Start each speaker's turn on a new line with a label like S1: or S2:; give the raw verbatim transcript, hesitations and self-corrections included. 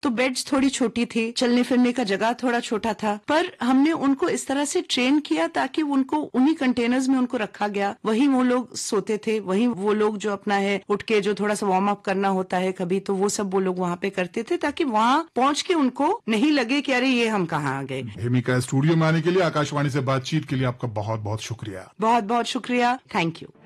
S1: तो बेड्स थोड़ी छोटी थी, चलने फिरने का जगह थोड़ा छोटा था, पर हमने उनको इस तरह से ट्रेन किया ताकि उनको उन्हीं कंटेनर्स में उनको रखा गया, वहीं वो लोग सोते थे, वहीं वो लोग जो अपना है उठ के जो थोड़ा सा वार्म अप करना होता है कभी, तो वो सब वो लोग वहां पे करते थे ताकि वहां पहुंच के उनको नहीं लगे कि अरे ये हम कहाँ आ गए।
S2: भूमिका स्टूडियो में आने के लिए, आकाशवाणी से बातचीत के लिए आपका बहुत बहुत शुक्रिया।
S1: बहुत बहुत शुक्रिया, थैंक यू।